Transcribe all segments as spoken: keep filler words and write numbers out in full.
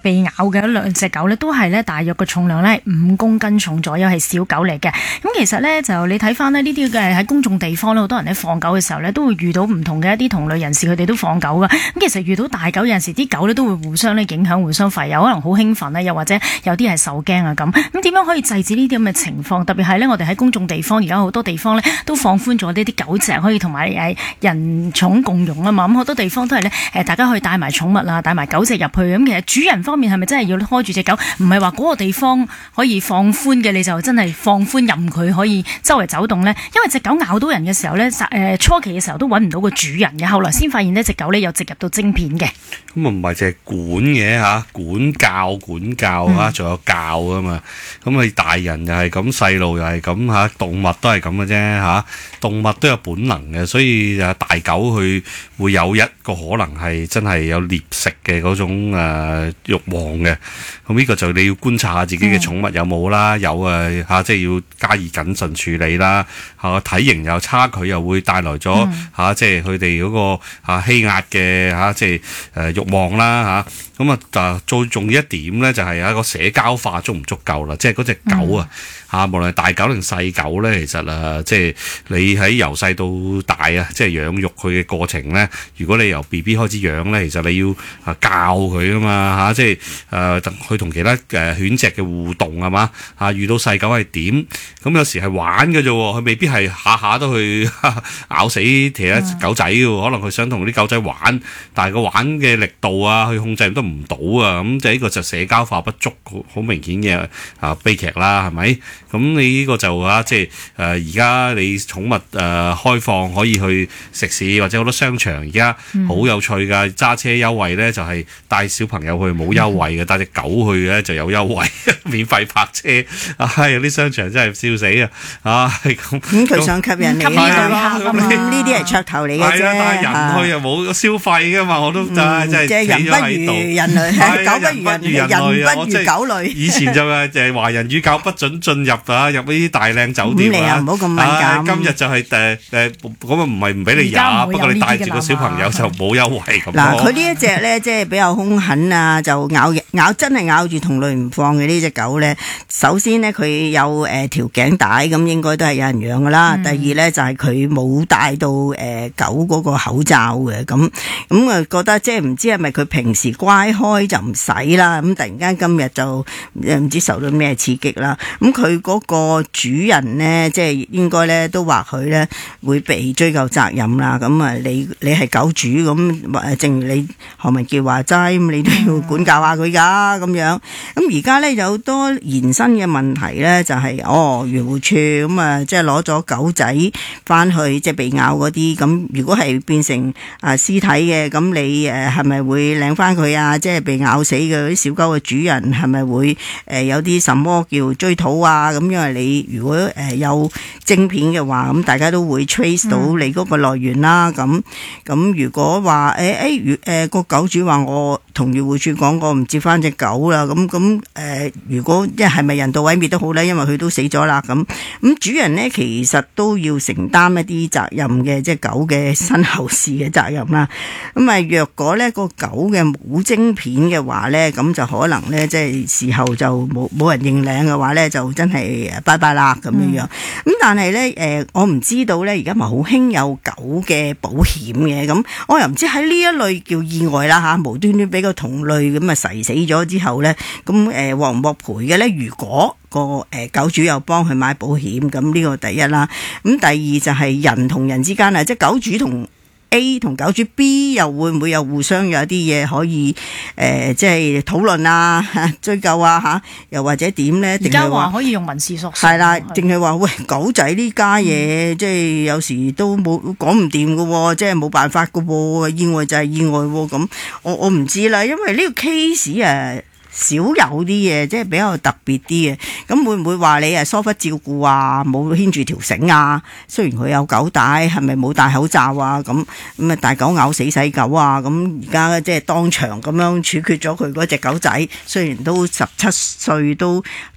被咬嘅兩隻狗咧，都係咧大約個重量咧五公斤重左右，係小狗嚟嘅。咁其實咧就你睇翻咧呢啲嘅喺公眾地方咧，好多人咧放狗嘅時候咧，都會遇到唔同嘅一啲同類人士，佢哋都放狗噶。咁其實遇到大狗有陣時啲狗咧都會互相咧影響、互相吠，有可能好興奮咧，又或者有啲係受驚啊咁。咁點樣可以制止呢啲咁嘅情況？特別係咧，我哋喺公眾地方而家好多地方咧都放寬咗呢啲狗隻可以同埋誒人寵共融啊嘛。咁好多地方都係咧誒，大家可以帶埋寵物啊，帶埋狗隻入去。咁其實主人方面係咪真係要開住隻狗？唔係話嗰個地方可以放寬嘅，你就真係放寬任佢可以周圍走動呢？因為隻狗咬到人嘅時候呢，誒初期嘅時候都揾唔到個主人嘅，後來先發現呢隻狗呢有植入到晶片嘅。 咁啊唔係淨係管嘅嚇，管教管教啊，仲有教啊嘛。咁你大人又係咁，細路又係咁嚇，動物都係咁嘅啫嚇。動物都有本能嘅，所以啊大狗佢會有一個可能係真係有獵食嘅嗰種誒慾望嘅。咁呢個就你要觀察下自己嘅寵物有冇啦，有誒嚇，即係要加以謹慎處理啦。嚇體型有差距又會帶來咗嚇，即係佢哋嗰個嚇欺壓嘅嚇，即係誒慾望啦嚇。咁啊，啊最重要一點咧，就係一個社交化足唔足夠啦。即係嗰隻狗啊嚇，無論係大狗定細狗咧，其實啊，即係你喺由細到大啊，即係養育佢嘅過程咧，如果你由 B B 開始養咧，其實你要啊教佢啊嘛嚇，即係誒佢同其他誒犬隻嘅互動係嘛嚇，遇到細狗係點？咁有時係玩嘅啫喎，佢未必係下下都去咬死其他狗仔嘅，可能佢想同啲狗仔玩，但係個玩嘅力度啊，去控制都唔到啊，咁就呢個就社交化不足，好明顯嘅啊悲劇啦，係咪？咁你呢個就啊，即係誒而家你寵物誒、呃、開放可以去食肆或者好多商場，而家好有趣㗎，揸車優惠咧就係、是、帶小朋友去冇優惠嘅，帶隻狗去咧就有優惠，免費泊車。啊，有啲商場真係笑死啊！啊，咁咁佢想吸引你啊，咁呢啲係噱頭嚟嘅啫。係啦，但係人去又冇消費㗎嘛，我都真係真係企咗喺度。人類，狗不如人類，人不如狗類。以前就係就係華人與狗不准進入啊，入呢啲大靚酒店啊。咁你又唔好咁敏感。今日就係誒誒，咁啊唔係唔俾你入，不過你帶住個小朋友就冇優惠咁。嗱，佢呢一隻咧，即係比較兇狠啊，就咬咬真係咬住同類唔放嘅呢隻狗咧。首先咧，佢有誒條頸帶，咁應該都係有人養噶啦。第二咧就係佢冇戴到誒狗嗰個口罩嘅，咁咁啊覺得即係唔知係咪佢平時乖開就唔使啦，咁突然間今日就唔知受到咩刺激啦。咁佢嗰個主人呢，即係應該咧都話佢咧會被追究責任啦。咁啊，你你係狗主咁，正如你何文傑話齋，咁你都要管教下佢噶咁樣。咁而家咧有好多延伸嘅問題咧，就係、是、哦漁護處咁啊，即係攞咗狗仔翻去即係被咬嗰啲，咁如果係變成啊屍體嘅，咁你誒係咪會領翻佢啊？即係被咬死嘅嗰啲小狗嘅主人係咪會誒、呃、有啲什麼叫追討啊？咁因為你如果誒有晶片嘅話，咁大家都會 trace 到你嗰個來源啦。咁咁、嗯、如果話誒誒誒個狗主話我同漁護處講過唔接翻隻狗啦，咁咁誒如果即係係咪人道毀滅都好咧，因為佢都死咗啦。咁咁主人咧其實都要承擔一啲責任嘅，即係狗嘅身後事嘅責任啦。咁啊，若果咧個狗嘅冇晶片嘅話咧，咁就可能咧即係事後就冇冇人認領嘅話咧，就真係拜拜啦咁樣樣。咁、嗯、但係咧誒，我唔知道咧，而家咪好興有狗嘅保險嘅，咁我又唔知喺呢一類叫意外啦嚇，無端端俾個同類咁啊噬死咗之後咧，咁誒獲唔獲賠嘅咧？如果個誒狗主又幫佢買保險，咁呢個第一啦。咁第二就係人同人之間啊，即係狗主同 A 同狗主 B 又會唔會有互相有啲嘢可以誒、呃，即係討論啊、追究啊嚇，又或者點咧？ 而家話可以用民事訴訟。 係啦，定係話喂狗仔呢家嘢，即係有時都冇講唔掂嘅喎，即係冇辦法嘅喎，意外就係意外喎。咁我我唔知啦，因為呢個 case 誒。少有啲嘢，即係比較特別啲嘅，咁會唔會話你係疏忽照顧啊，冇牽住條繩啊？雖然佢有狗帶，係咪冇戴口罩啊？咁咁啊，大狗咬死細狗啊！咁而家即係當場咁樣處決咗佢嗰隻狗仔，雖然都十七歲都。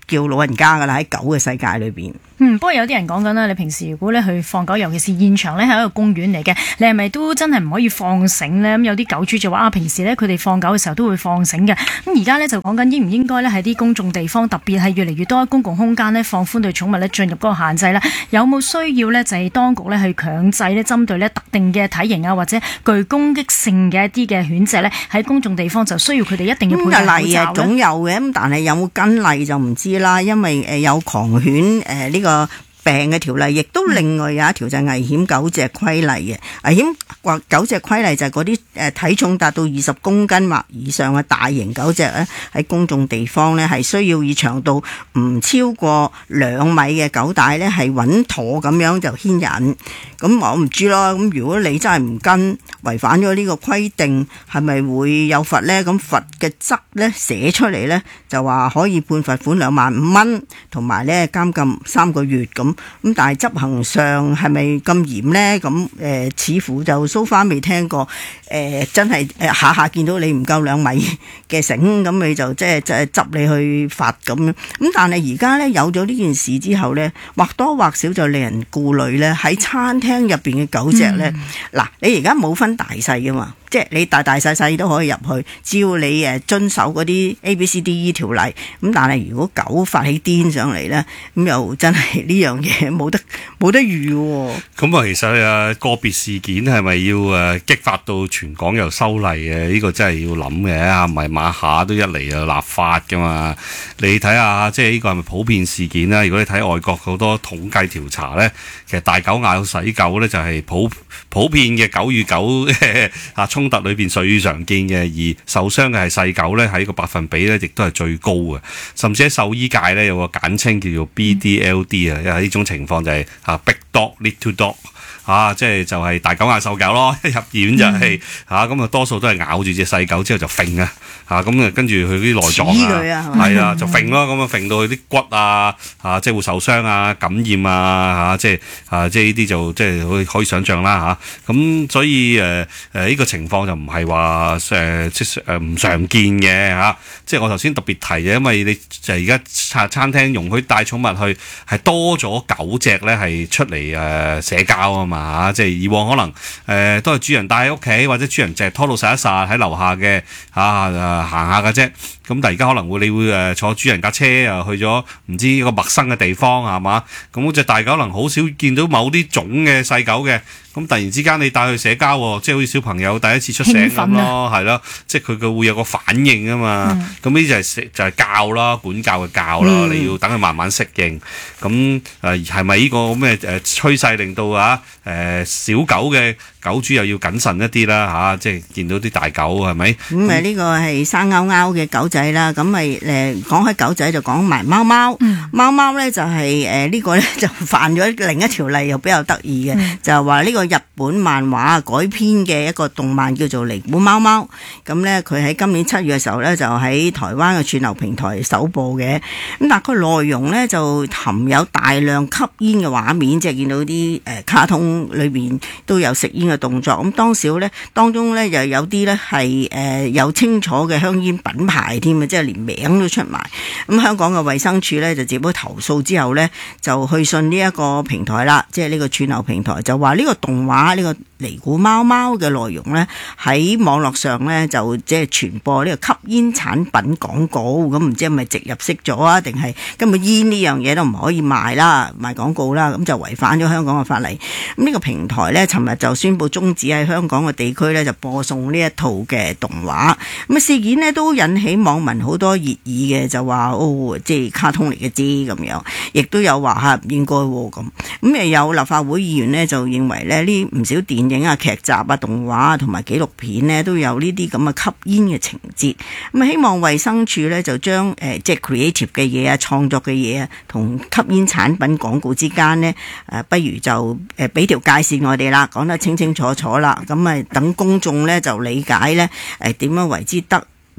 叫老人家噶啦，喺狗嘅世界裏邊。 嗯，不過有啲人講緊啦，你平時如果咧去放狗，尤其是現場咧係一個公園嚟嘅，你係咪都真係唔可以放繩咧？咁有啲狗主就話啊，平時咧佢哋放狗嘅時候都會放繩嘅。咁而家咧就講緊應唔應該咧喺啲公眾地方，特別係越嚟越多公共空間咧放寬對寵物咧進入嗰個限制咧，有冇需要咧就係當局咧去強制咧針對咧特定嘅體型啊或者具攻擊性嘅一啲嘅犬隻咧喺公眾地方就需要佢哋一定要佩戴口罩咧？ 例啊總有嘅，咁但係有冇跟例就唔知啦，因為誒有狂犬誒呢個病嘅條例，亦都另外有一條就係危險狗隻規例嘅。危險狗隻規例就係嗰啲誒體重達到二十公斤或以上嘅大型狗隻咧，喺公眾地方咧係需要以長度唔超過兩米嘅狗帶咧係穩妥咁樣就牽引。咁我唔知咯，咁如果你真係唔跟，違反咗呢個規定，係咪會有罰呢？咁罰嘅則咧寫出嚟咧就話可以判罰款兩萬五蚊，同埋咧監禁三個月咁。咁但係執行上係咪咁嚴呢？咁誒、呃、似乎就so far未聽過誒、呃、真係誒下下見到你唔夠兩米嘅繩，咁你就即係即係執你去罰咁樣。咁但係而家咧有咗呢件事之後咧，或多或少就令人顧慮咧。喺餐廳入邊嘅狗隻咧，嗱、嗯、你而家冇分大細噶嘛？即係你大大細細都可以入去，只要你誒遵守嗰啲 A B C D E 條例。咁但係如果狗發起癲上嚟咧，咁又真係呢樣嘢冇得冇得預喎。 咁啊，其實誒個別事件係咪要誒激發到全港又修例嘅？呢個真係要諗嘅，唔係馬下都一嚟就立法噶嘛。你睇下，即係呢個係咪普遍事件啦？如果你睇外國好多統計調查咧，其實大狗咬細狗咧就係普普遍嘅狗與狗啊衝突裏邊最常見嘅，而受傷嘅係細狗咧，喺個百分比咧亦都係最高嘅，甚至喺獸醫界咧有個簡稱叫做 B D L D 啊，因為呢種情況就係啊 Big Dog Little Dog。啊，即係就係大狗咬細狗咯，一入院就係嚇咁啊，多數都係咬住隻細狗之後就揈啊，嚇咁啊，跟住佢啲內臟啊，係啊，就揈咯，咁啊揈到佢啲骨啊，啊即係會受傷啊、感染啊，嚇即係啊即係呢啲就即係可以可以想像啦嚇。咁所以誒誒呢個情況就唔係話誒即係誒唔常見嘅嚇。即係我頭先特別提嘅，因為你就係而家餐餐廳容許帶寵物去，係多咗狗隻咧係出嚟誒社交啊嘛。啊！即係以往可能誒、呃、都係主人帶喺屋企，或者主人淨係拖到實一實喺樓下嘅嚇誒行下嘅啫。咁但係而家可能會你會誒坐主人架車啊去咗唔知一個陌生嘅地方係嘛？咁嗰隻大狗可能好少見到某啲種嘅細狗嘅。咁突然之間你帶去社交喎，即係好似小朋友第一次出城咁咯，係咯，即係佢嘅會有個反應啊嘛。咁呢啲就係就係教啦，管教嘅教啦，嗯、你要等佢慢慢適應。咁誒係咪呢個咁嘅誒趨勢令到啊誒、呃、小狗嘅狗主又要謹慎一啲啦嚇？即係見到啲大狗係咪？咁誒呢個係生勾勾嘅狗仔啦。咁咪誒講開狗仔就講埋貓貓。嗯、貓貓咧就係誒呢個咧就犯咗另一條例，又比較得意嘅，嗯、就係話呢個日本漫畫改編嘅一個動漫叫做《尼古貓貓》。咁咧佢喺今年七月嘅時候咧就喺台灣嘅串流平台首播嘅。咁但係佢內容咧就含有大量吸煙嘅畫面，即係見到啲誒卡通裏邊都有食煙嘅動作。咁當時咧當中咧又有啲咧係誒有清楚嘅香煙品牌添啊，即係連名都出埋。咁香港嘅衛生署咧就接到投訴之後咧就去信呢一個平台啦，即係呢個串流平台，就話呢個動畫呢個尼古貓貓嘅內容咧喺網絡上咧就即係傳播呢個吸煙產品廣告。咁唔知係咪植入式咗啊，定係根本煙呢樣嘢都唔可以賣啦，賣廣告啦，咁就違反咗香港嘅法例。咁呢個平台咧尋日就宣布終止喺香港嘅地區咧就播送呢一套嘅動畫。咁啊事件咧都引起網民好多熱議嘅，就話哦即係卡通嚟嘅啫咁樣，亦都有話吓唔應該咁。咁誒有立法會議員咧就認為咧呢唔少電影啊、劇集啊、動畫啊同埋紀錄片咧都有呢啲咁嘅吸煙嘅情節。咁啊希望衛生署咧就將誒、呃、即係 creative 嘅嘢啊、創作嘅嘢啊同吸煙產品廣告之間呢，誒、呃、不如就誒俾條界線我哋啦，講得清清楚楚啦。咁啊等公眾咧就理解咧誒點樣為之得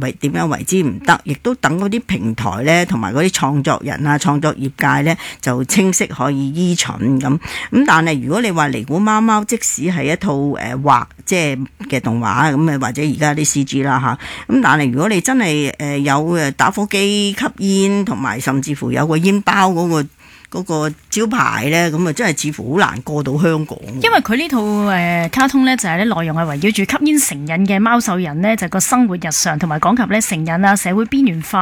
為點樣為之唔得，亦都等嗰啲平台咧同埋嗰啲創作人啊、創作業界咧就清晰可以依循咁。咁但係如果你話尼古貓貓，即使係一套誒、呃、畫即係嘅動畫咁啊，或者而家啲 C G 啦嚇，咁但係如果你真係誒有誒打火機吸煙，同埋甚至乎有個煙包嗰、嗰個。嗰個招牌咧，咁啊真係似乎好難過到香港。 因為佢呢套誒、呃、卡通咧，就係、是、咧內容係圍繞住吸煙成癮嘅貓獸人呢，就個、是、生活日常同埋講及咧成癮啊社會邊緣化。